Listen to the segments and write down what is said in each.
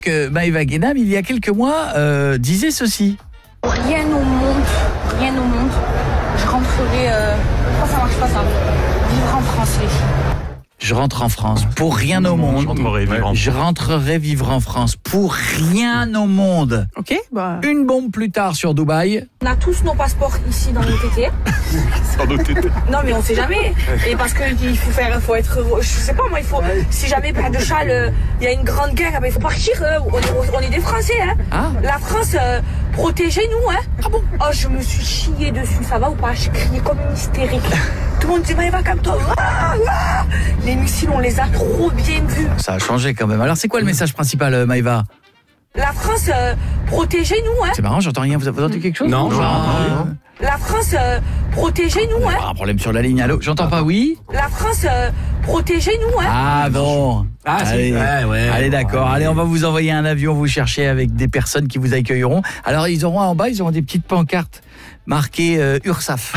Que Maëva Guénam, il y a quelques mois, disait ceci. Rien au monde, je rentrerai... Pourquoi ça marche pas ça? Vivre en France, les filles. Je rentre en France pour rien au monde. Je rentrerai vivre en France pour rien au monde. Ok, bah. Une bombe plus tard sur Dubaï. On a tous nos passeports ici dans nos TT. Non mais on sait jamais. Et parce que il faut être, je sais pas moi, il faut. Si jamais Père de Châles, il y a une grande guerre, ben, il faut partir. On est des Français, hein. Ah. La France, protégez-nous, hein. Ah bon? Oh, je me suis chiée dessus, ça va ou pas? Je criais comme une hystérique. Tout le monde dit Maëva, calme-toi. Les missiles, on les a trop bien vus. Ça a changé quand même. Alors c'est quoi le message principal, Maëva? La France, protégez-nous, hein. C'est marrant, j'entends rien. Vous entendez quelque chose? Non. La France, protégez-nous, hein. Un problème sur la ligne, allô? J'entends pas, oui? La France, protégez-nous, hein. Ah bon. Allez, allez d'accord. Allez, on va vous envoyer un avion, vous chercher avec des personnes qui vous accueilleront. Alors, ils auront en bas, ils auront des petites pancartes marquées URSAF.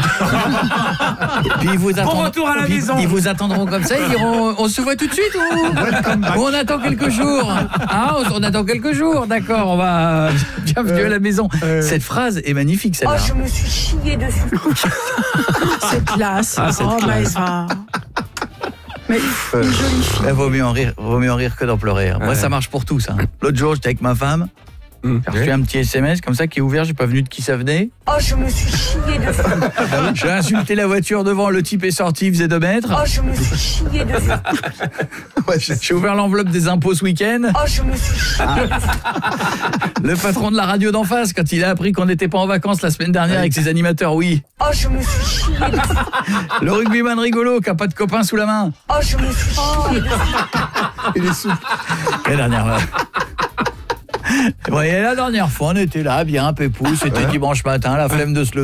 Puis ils vous attendront, bon retour à la maison. Ils vous attendront comme ça, ils diront on se voit tout de suite ou on attend quelques jours. Ah, on attend quelques jours, d'accord, on va bienvenue à la maison. Cette phrase est magnifique celle-là. Oh, je me suis chiée dessus. C'est classe. Cette classe. Maëva. Mais une jolie fille. Vaut mieux en rire que d'en pleurer. Moi, ça marche pour tous. Hein. L'autre jour, j'étais avec ma femme. J'ai reçu un petit SMS comme ça qui est ouvert, j'ai pas venu de qui ça venait. Oh, je me suis chiée dessus. J'ai insulté la voiture devant, le type est sorti, il faisait 2 mètres. Oh, je me suis chiée dessus. J'ai ouvert l'enveloppe des impôts ce week-end. Oh, je me suis chiée dessus. Le patron de la radio d'en face, quand il a appris qu'on n'était pas en vacances la semaine dernière avec ses animateurs, oui. Oh, je me suis chiée dessus. Le rugbyman rigolo qui a pas de copain sous la main. Oh, je me suis chiée dessus. Il est souple. La dernière fois. Ouais, la dernière fois, on était là, bien pépou, c'était dimanche matin, la flemme de se lever.